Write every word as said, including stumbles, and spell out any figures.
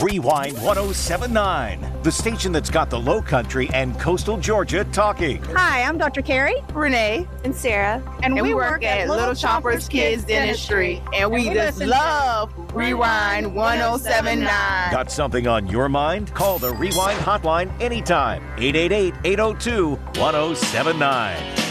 Rewind one oh seven point nine, the station that's got the Low Country and coastal Georgia talking. Hi, I'm Doctor Carrie, Renee, and Sarah, and, and we, we work, work at Little Choppers Kids Dentistry, and we, and we just love Rewind one oh seven point nine. Got something on your mind? Call the Rewind hotline anytime. eight eight eight, eight oh two, one oh seven nine.